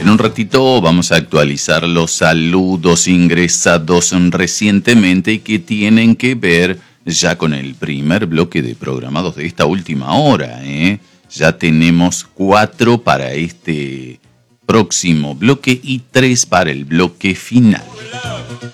En un ratito vamos a actualizar los saludos ingresados recientemente y que tienen que ver ya con el primer bloque de programados de esta última hora. Ya tenemos 4 para este próximo bloque y 3 para el bloque final.